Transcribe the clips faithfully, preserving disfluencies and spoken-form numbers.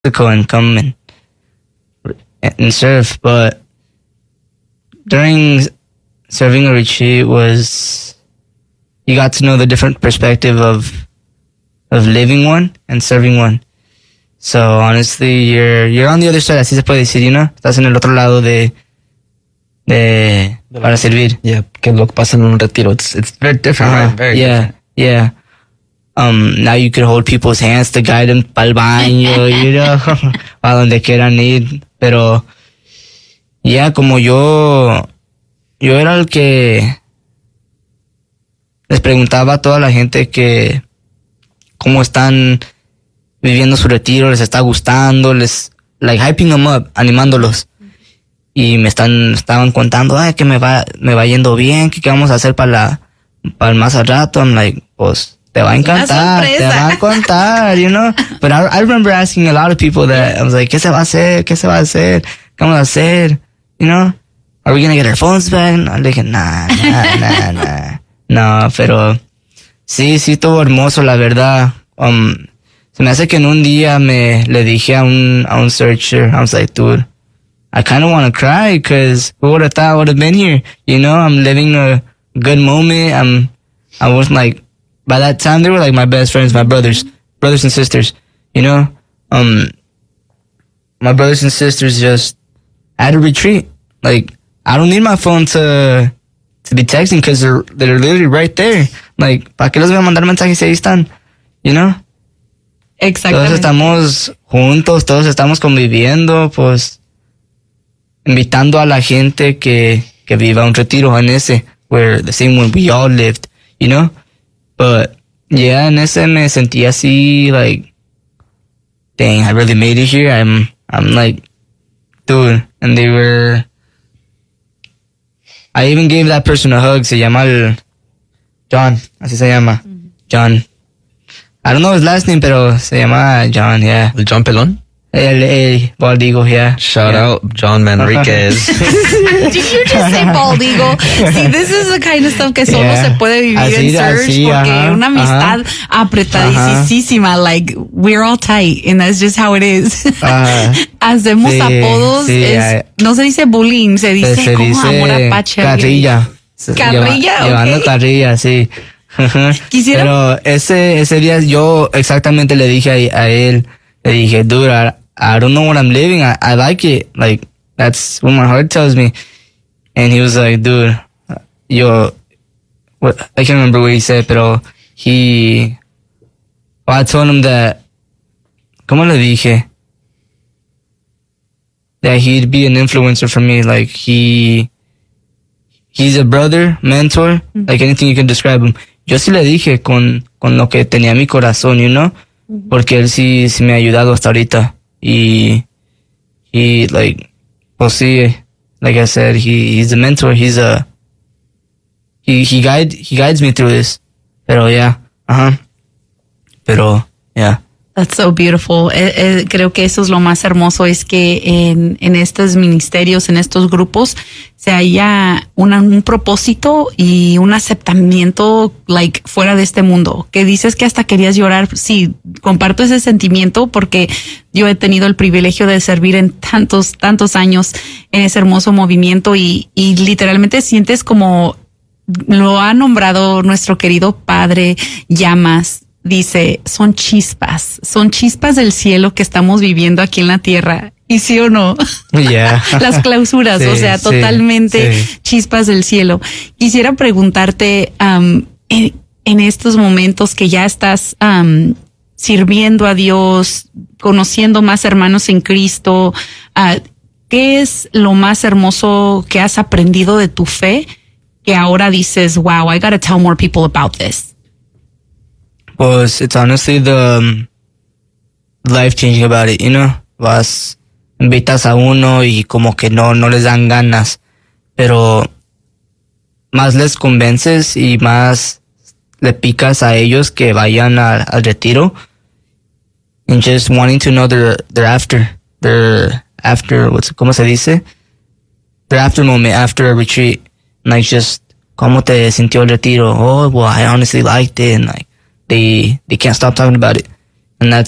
and come and and serve. But during serving a retreat was you got to know the different perspective of of living one and serving one. So honestly, you're you're on the other side, así se puede decir, you know? Estás en el otro lado de de para servir. Yeah, que lo que pasa en un retiro, it's it's very different, Uh-huh. right? Very yeah, different. yeah. Um, now you could hold people's hands to guide them pa'l baño, you know, a donde quieran ir. Pero, yeah, como yo, yo era el que les preguntaba a toda la gente que cómo están viviendo su retiro, les está gustando, les, like, hyping them up, animándolos. Y me están, estaban contando, ay, que me va, me va yendo bien, que qué vamos a hacer para la, para el más al rato. I'm like, pues, te va a encantar, te va a contar, you know? But I, I remember asking a lot of people that, I was like, ¿qué se va a hacer? ¿Qué se va a hacer? ¿Qué vamos a hacer? You know? Are we gonna get our phones back? I'm like, nah, nah, nah, nah. No, pero sí, sí, todo hermoso, la verdad. Um, se me hace que en un día me le dije a un, a un searcher, I was like, dude, I kind of want to cry because who would have thought I would have been here? You know, I'm living a good moment. I'm, I was like, by that time, they were like my best friends, my brothers, brothers and sisters, you know? Um, my brothers and sisters just at a retreat. Like, I don't need my phone to, to be texting because they're, they're literally right there. Like, ¿para qué les voy a mandar mensajes si ahí están? You know? Exactamente. Todos estamos juntos, todos estamos conviviendo, pues, invitando a la gente que, que viva un retiro en ese, where the same one we all lived, you know? But, yeah, en ese me sentí así, like, dang, I really made it here. I'm, I'm like, dude, and they were, I even gave that person a hug. Se llama el, John, así se llama, John. I don't know his last name, pero se llama John, yeah. El John Pelón? El, el Baldigo, yeah. Shout yeah. out John Manriquez. Did you just say bald eagle? See, this is the kind of stuff que solo Yeah. se puede vivir Así, en Surge así, porque ajá, una amistad apretadísima, like we're all tight and that's just how it is. Ah, Hacemos sí, apodos, sí, es- ay. no se dice bullying, se dice se como dice amor apache. carrilla. Se- Carrilla, lleva- Llevando ok. carrilla, sí. Quisiera- Pero ese, ese día yo exactamente le dije a, a él, le dije, dude, I, I don't know what I'm living. I, I like it. Like, that's what my heart tells me. And he was like, dude, yo, what, I can't remember what he said, pero he, well, I told him that, ¿cómo le dije? That he'd be an influencer for me. Like, he, he's a brother, mentor, mm-hmm. like anything you can describe him. Yo sí le dije con, con lo que tenía mi corazón, you know? Mm-hmm. Porque él sí, sí me ha ayudado hasta ahorita. Y, he, like, pues sí, like I said, he, he's a mentor, he's a, he, he guide, he guides me through this. Pero yeah, uh-huh. Pero, yeah. That's so beautiful. Eh, eh, creo que eso es lo más hermoso, es que en, en estos ministerios, en estos grupos, se haya una, un propósito y un aceptamiento, like, fuera de este mundo. Que dices que hasta querías llorar. Sí, comparto ese sentimiento porque yo he tenido el privilegio de servir en tantos, tantos años en ese hermoso movimiento y, y literalmente sientes como lo ha nombrado nuestro querido padre Llamas. Dice, son chispas, son chispas del cielo que estamos viviendo aquí en la tierra. ¿Y sí o no? Yeah. Las clausuras, Sí, o sea, sí, totalmente sí. chispas del cielo. Quisiera preguntarte, um, en, en estos momentos que ya estás um, sirviendo a Dios, conociendo más hermanos en Cristo, uh, ¿qué es lo más hermoso que has aprendido de tu fe que ahora dices, wow, I gotta tell more people about this? Pues, it's honestly the um, life changing about it, you know? Vas, invitas a uno y como que no, no les dan ganas, pero más les convences y más le picas a ellos que vayan al, al retiro and just wanting to know their, their after, their after, what's, ¿cómo se dice? Their after moment, after a retreat. Like, just, ¿cómo te sintió el retiro? Oh, well, I honestly liked it, and like, They they can't stop talking about it, and that's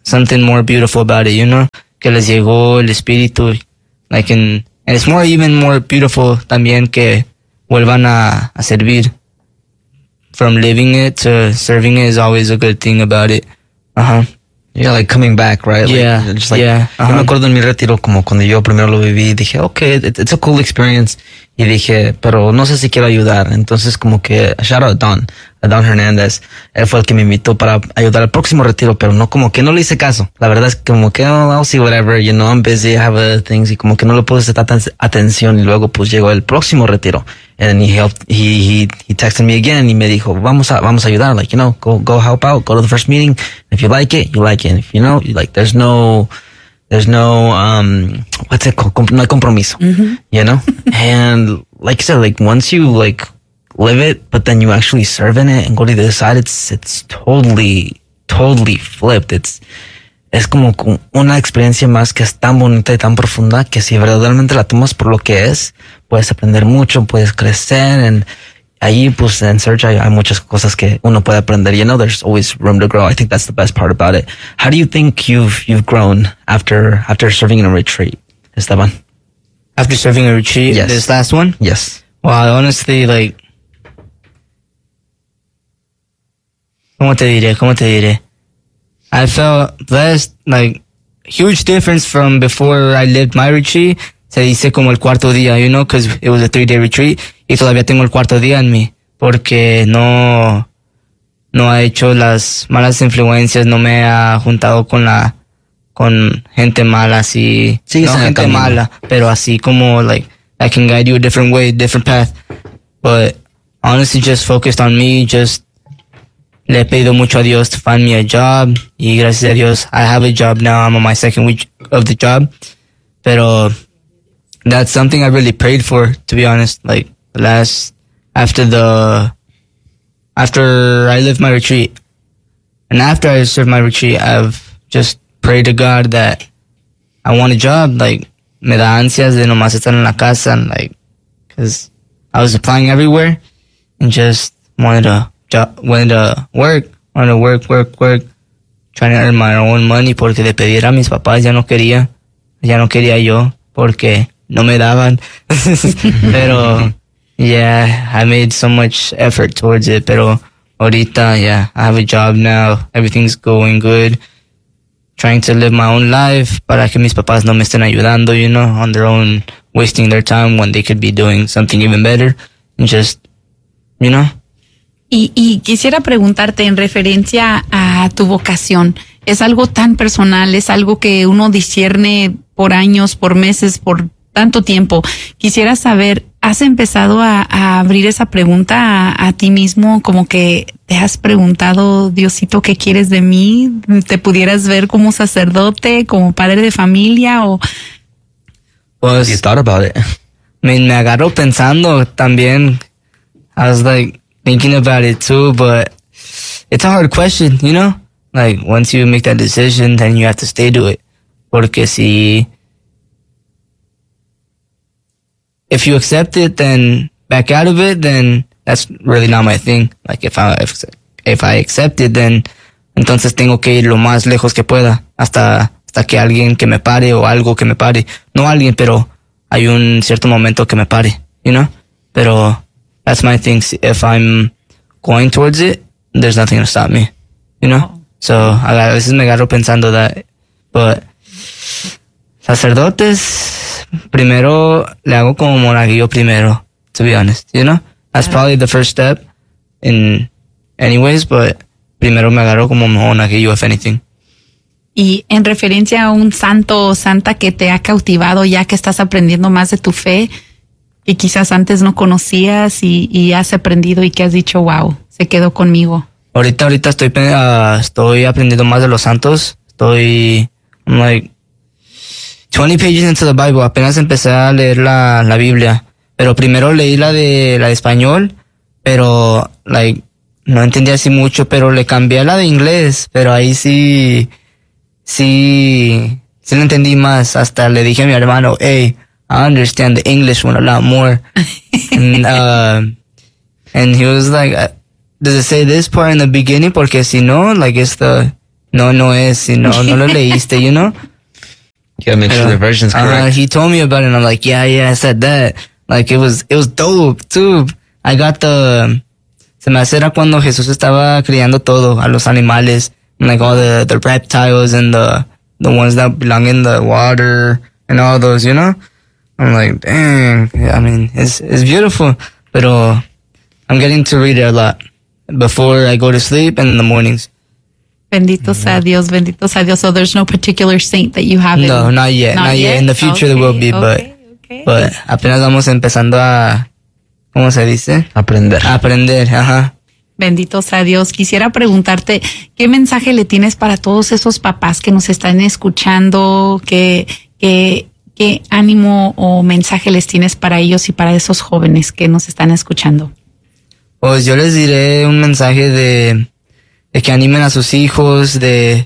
something more beautiful about it, you know? Que les llegó el espíritu, like, in, and it's more, even more beautiful también que vuelvan a, a servir. From living it to serving it is always a good thing about it. Uh-huh. Yeah, like coming back, right? Yeah, like, just like, yeah. Uh-huh. Yo me acuerdo en mi retiro como cuando yo primero lo viví, dije, okay, it, it's a cool experience. Y dije, pero no sé si quiero ayudar. Entonces como que, shout out Don, a Don Hernández. Él fue el que me invitó para ayudar al próximo retiro, pero no como que no le hice caso. La verdad es que como que, oh, I'll see whatever, you know, I'm busy, I have other things. Y como que no le puse tanta atención. Y luego pues llegó el próximo retiro. And he helped, he, he, he texted me again y me dijo, vamos a, vamos a ayudar. Like, you know, go, go help out, go to the first meeting. If you like it, you like it. If you know, like, there's no, there's no, um, what's it called? No hay compromiso, mm-hmm. you know? And like you said, like, once you, like, live it, but then you actually serve in it and go to the other side, it's, it's totally, totally flipped. It's, es como una experiencia más que es tan bonita y tan profunda que si verdaderamente la tomas por lo que es, puedes aprender mucho, puedes crecer, and ahí pues en Search hay, hay muchas cosas que uno puede aprender. You know, there's always room to grow. I think that's the best part about it. How do you think you've you've grown after after serving in a retreat, Esteban? After serving a retreat, yes. This last one? Yes. Well, honestly, like, ¿cómo te diré? ¿Cómo te diré? I felt blessed, like, huge difference from before I lived my retreat. Se dice como el cuarto día, you know, because it was a three-day retreat. Y todavía tengo el cuarto día en mí. Porque no, no ha hecho las malas influencias, no me ha juntado con la, con gente mala, así. Sí, no gente camino. mala, pero así como, like, I can guide you a different way, different path. But honestly, just focused on me, just le he pedido mucho a Dios to find me a job. Y gracias a Dios, I have a job now. I'm on my second week of the job. Pero that's something I really prayed for, to be honest. Like, last, after the, after I lived my retreat, and after I served my retreat, I've just prayed to God that I want a job. Like, me da ansias de nomás estar en la casa, and like, cause I was applying everywhere, and just wanted to job, wanted to work, wanted to work, work, work, trying to earn my own money, porque de pedir a mis papás ya no quería, ya no quería yo, porque no me daban. Pero, yeah, I made so much effort towards it, pero ahorita, yeah, I have a job now, everything's going good, trying to live my own life, para que mis papás no me estén ayudando, you know, on their own, wasting their time when they could be doing something even better, and just, you know. Y, y quisiera preguntarte en referencia a tu vocación. Es algo tan personal, es algo que uno discierne por años, por meses, por tanto tiempo. Quisiera saber, ¿has empezado a, a abrir esa pregunta a, a ti mismo? Como que te has preguntado, Diosito, ¿qué quieres de mí? ¿Te pudieras ver como sacerdote, como padre de familia? O Pues, You thought about it. me, me agarró pensando también. I was like thinking about it too, but it's a hard question, you know? Like, once you make that decision, then you have to stay to it. Porque si, if you accept it, then back out of it, then that's really not my thing. Like, if I, if, if I accept it, then entonces tengo que ir lo más lejos que pueda, hasta, hasta que alguien que me pare o algo que me pare. No alguien, pero hay un cierto momento que me pare, you know? Pero that's my thing. If I'm going towards it, there's nothing to stop me, you know? So, a veces me agarro pensando that, but sacerdotes, primero le hago como monaguillo primero, to be honest, you know? That's probably the first step in anyways, but primero me agarro como monaguillo, if anything. y en referencia a un santo o santa que te ha cautivado ya que estás aprendiendo más de tu fe, que quizás antes no conocías y, y has aprendido y que has dicho, wow, se quedó conmigo. Ahorita, ahorita estoy, uh, estoy aprendiendo más de los santos. Estoy, I'm like, twenty pages into the Bible. Apenas empecé a leer la, la Biblia. Pero primero leí la de, la de español, pero, like, no entendía así mucho, pero le cambié a la de inglés. Pero ahí sí, sí, sí lo entendí más. Hasta le dije a mi hermano, hey, I understand the English one a lot more. and, uh, and he was like, does it say this part in the beginning? Porque si no, like, it's the, no, no es, si no, no lo leíste, you know? You gotta make sure the version's Uh, correct. he told me about it and I'm like, yeah, yeah, I said that. Like, it was, it was dope, too. I got the, se me hace era cuando Jesús estaba criando todo, a los animales, and like all the, the reptiles and the, the ones that belong in the water and all those, you know? I'm like, dang, I mean, it's, it's beautiful, pero I'm getting to read it a lot before I go to sleep and in the mornings. Bendito sea Dios, bendito sea Dios. So there's no particular saint that you have. No, in, not yet, not, yet. In the future there will be, but, okay. but apenas vamos empezando a, ¿cómo se dice? Aprender. A aprender, ajá. Bendito sea Dios. Quisiera preguntarte, ¿qué mensaje le tienes para todos esos papás que nos están escuchando? ¿Qué, qué, qué ánimo o mensaje les tienes para ellos y para esos jóvenes que nos están escuchando? Pues yo les diré un mensaje de, de que animen a sus hijos, de,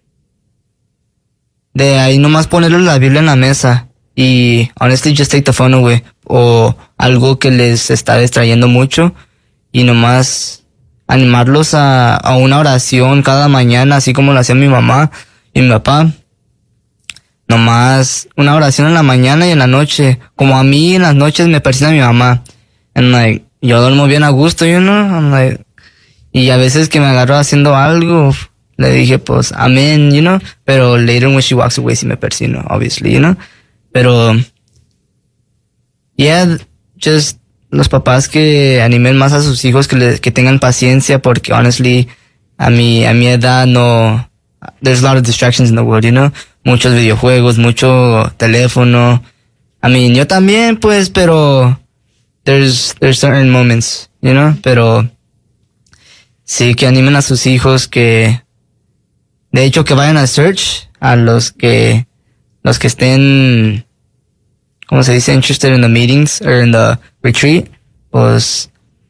de ahí nomás ponerles la Biblia en la mesa y honestly just take the phone away, o algo que les está distrayendo mucho y nomás animarlos a, a una oración cada mañana, así como lo hacía mi mamá y mi papá. Nomás una oración en la mañana y en la noche, como a mí en las noches me persina mi mamá, and like, yo duermo bien a gusto, you know, I'm like, y a veces que me agarro haciendo algo, le dije, pues, amén, you know, pero later when she walks away, sí me persino, obviously, you know, pero, yeah, just los papás que animen más a sus hijos, que le, que tengan paciencia, porque honestly, a mi, a mi edad no, there's a lot of distractions in the world, you know, muchos videojuegos, mucho teléfono, I mean, yo también, pues, pero there's, there's certain moments, you know, pero sí, que animen a sus hijos, que de hecho que vayan a search, a los que los que estén, ¿cómo se dice? Interested in the meetings or in the retreat, pues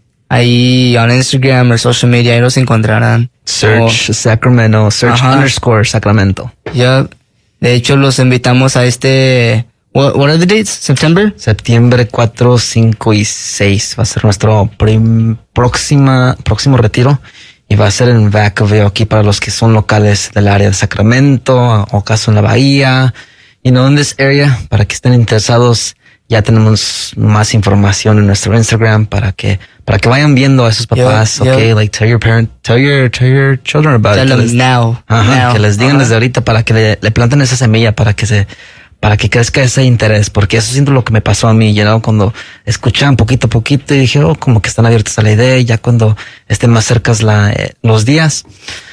ahí on Instagram o social media ahí los encontrarán. Search O- Sacramento, search Ajá. underscore Sacramento. ya, de hecho los invitamos a este, what, what are the dates? September? Septiembre cuatro, cinco y seis va a ser nuestro prim- próxima, próximo retiro y va a ser en Vacaville aquí para los que son locales del área de Sacramento o acaso en la Bahía, you know, in this area, para que estén interesados. Ya tenemos más información en nuestro Instagram para que para que vayan viendo a esos papás, Yeah, okay, yeah. like tell your parent, tell your tell your children about Tell it. Que them les- now. Ajá, now. que les digan Ajá. desde ahorita para que le, le planten esa semilla para que se para que crezca ese interés, porque eso siento lo que me pasó a mí, you know, cuando escuchaban poquito a poquito y dije, oh, como que están abiertos a la idea, y ya cuando estén más cercas la, eh, los días,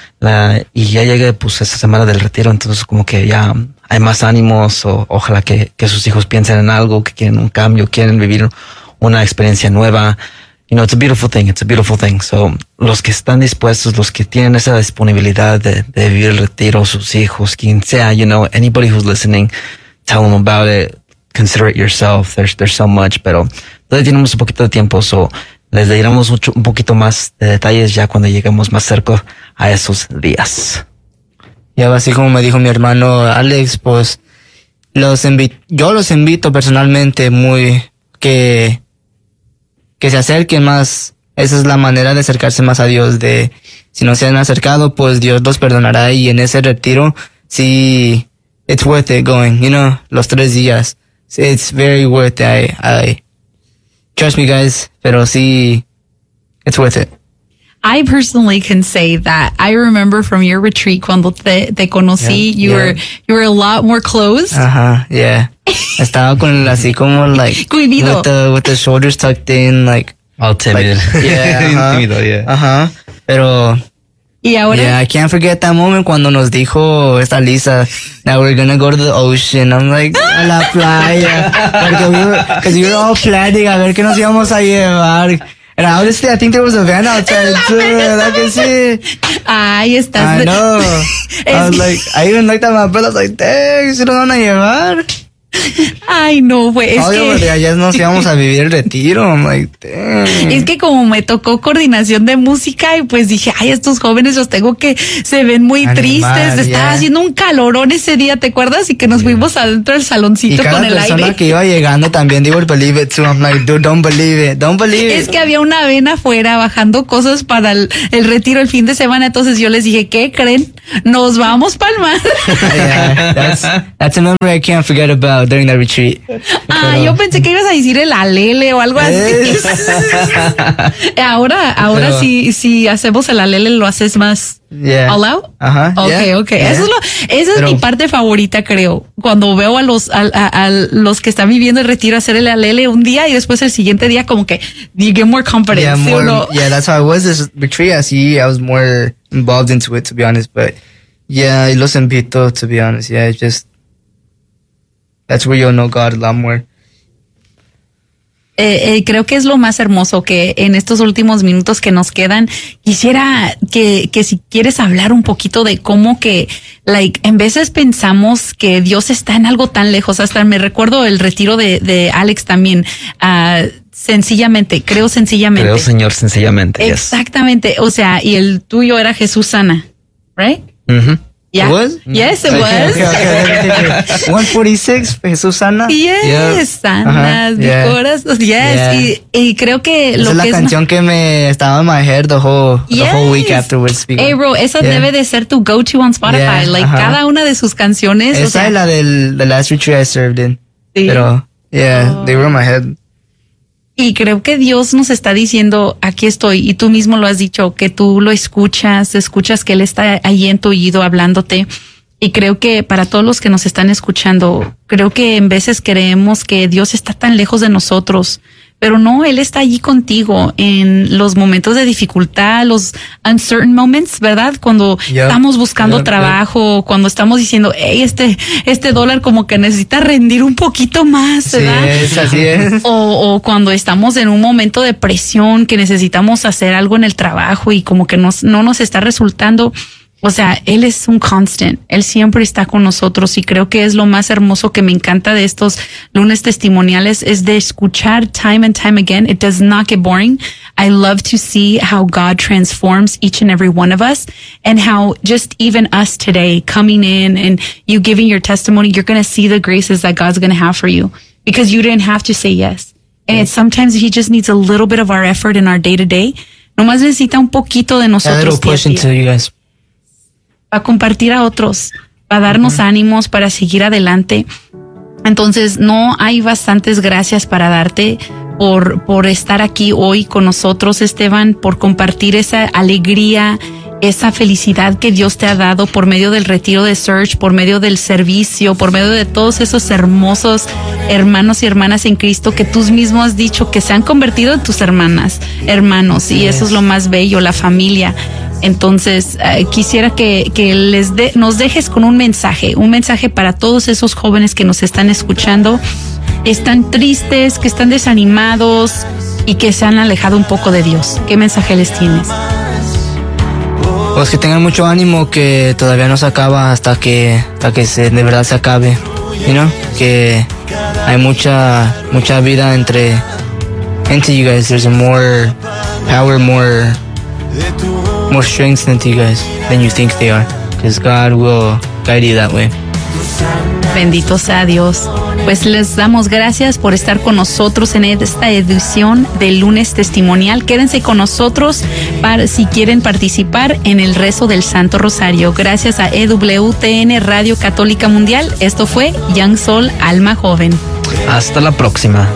la, y ya llegue pues esa semana del retiro, entonces como que ya hay más ánimos, o ojalá que, que sus hijos piensen en algo, que quieren un cambio, quieren vivir una experiencia nueva. You know, it's a beautiful thing, it's a beautiful thing. So, los que están dispuestos, los que tienen esa disponibilidad de, de vivir el retiro, sus hijos, quien sea, you know, anybody who's listening, tell them about it, consider it yourself, there's, there's so much, pero todavía tenemos un poquito de tiempo, so les diremos mucho, un poquito más de detalles ya cuando lleguemos más cerca a esos días. Ya así como me dijo mi hermano Alex, pues los invito, yo los invito personalmente muy que que se acerquen más. Esa es la manera de acercarse más a Dios. De si no se han acercado, pues Dios los perdonará, y en ese retiro sí, it's worth it going. You know, los tres días, it's very worth it. I, I trust me, guys, pero sí, it's worth it. I personally can say that I remember from your retreat cuando te, te conocí, Yeah, you yeah. were you were a lot more closed. Ajá, yeah. Estaba con así como like Cohibido. with the with the shoulders tucked in, like All timid. like, yeah, ajá. Tímido, yeah. Ajá. Pero Y ahora yeah, I can't forget that moment cuando nos dijo esta Lisa that we're gonna go to the ocean. I'm like, a la playa. Porque we were, cause we were all planning a ver qué nos íbamos a llevar. And honestly, I think there was a van outside too. ¿Verdad que sí? ay, estás I know. I was Es- like, I even looked at my bill. I was like, dang, ¿sí nos van a llevar? Ay, no, güey. Es Obvio, que porque allá nos íbamos a vivir el retiro. I'm like, damn. Es que como me tocó coordinación de música y pues dije, ay, estos jóvenes los tengo que se ven muy Animar, tristes. Estaba yeah. haciendo un calorón ese día, ¿te acuerdas? Y que nos fuimos adentro del Y saloncito cada con el persona aire. que iba llegando también, they would believe it too. I'm like, dude, don't believe it. Don't believe it. Es que había una vena afuera bajando cosas para el, el retiro el fin de semana. Entonces yo les dije, ¿qué creen? Nos vamos pa'l mar. Yeah, that's, that's a memory I can't forget about during that retreat. Ah, Pero- yo pensé que ibas a decir el alele o algo así. Es- ahora, ahora Pero- si, si hacemos el alele, lo haces más Yeah. all out. Ajá. Ok, yeah, ok. yeah. Eso es lo, esa es Pero- mi parte favorita, creo. Cuando veo a los, a, a- a los que están viviendo el retiro hacer el alele un día y después el siguiente día como que you get more confidence. Yeah, ¿sí o more, no? yeah, that's how I was this retreat. Así, I was more involved into it, to be honest. But yeah, y los invito, to be honest. Yeah, it's just, that's where you'll know God a lot more. Eh, eh, creo que es lo más hermoso que en estos últimos minutos que nos quedan, quisiera que, que si quieres hablar un poquito de cómo que, like, en veces pensamos que Dios está en algo tan lejos. Hasta me recuerdo el retiro de, de Alex también, ah, sencillamente, creo sencillamente. Creo, Señor, sencillamente. Yes. Exactamente. O sea, y el tuyo era Jesús sana, right? Mhm. Yeah. It was? Yes, it Okay, was. okay, okay, let me take it. one forty-six, Jesús sana. Yes, Yeah. sanas, Ajá, yeah. corazón, yes. Yeah. Y, y creo que Esa lo es la que es canción que me estaba en my head the whole, the whole week Yes. afterwards. Hey, bro, esa Yeah. debe de ser tu go-to on Spotify. Yeah, like, ajá. cada una de sus canciones. o Esa sea, es la del the last retreat I served in. Sí. Pero, yeah, Oh. they were in my head. y creo que Dios nos está diciendo, aquí estoy, y tú mismo lo has dicho, que tú lo escuchas, escuchas que Él está ahí en tu oído hablándote. Y creo que para todos los que nos están escuchando, creo que en veces creemos que Dios está tan lejos de nosotros, pero no, Él está allí contigo en los momentos de dificultad, los uncertain moments, ¿verdad? Cuando Yeah. estamos buscando Yeah, yeah. trabajo, cuando estamos diciendo, hey, este, este dólar como que necesita rendir un poquito más, Sí, ¿verdad? es, así es. O, o cuando estamos en un momento de presión que necesitamos hacer algo en el trabajo y como que nos, no nos está resultando. O sea, Él es un constant. Él siempre está con nosotros y creo que es lo más hermoso que me encanta de estos lunes testimoniales es de escuchar time and time again. It does not get boring. I love to see how God transforms each and every one of us and how just even us today coming in and you giving your testimony, you're going to see the graces that God's going to have for you because you didn't have to say yes. And sometimes He just needs a little bit of our effort in our day to day. Nomás necesita un poquito de A little nosotros. push día a día. into you guys. Para compartir a otros, para darnos ánimos, para seguir adelante. Entonces, no hay bastantes gracias para darte por, por estar aquí hoy con nosotros, Esteban, por compartir esa alegría, esa felicidad que Dios te ha dado por medio del retiro de Search, por medio del servicio, por medio de todos esos hermosos hermanos y hermanas en Cristo que tú mismo has dicho que se han convertido en tus hermanas, hermanos, y eso es lo más bello, la familia. Entonces, eh, quisiera que, que les de, nos dejes con un mensaje, un mensaje para todos esos jóvenes que nos están escuchando, que están tristes, que están desanimados y que se han alejado un poco de Dios. ¿Qué mensaje les tienes? Pues que tengan mucho ánimo, que todavía no se acaba hasta que, hasta que se, de verdad se acabe. You know? Que hay mucha, mucha vida entre, into you guys. There's a more power, more, more strength into you guys than you think they are. Because God will guide you that way. Bendito sea Dios. Pues les damos gracias por estar con nosotros en esta edición del lunes testimonial. Quédense con nosotros para si quieren participar en el rezo del Santo Rosario. Gracias a E W T N Radio Católica Mundial. Esto fue Young Soul Alma Joven. Hasta la próxima.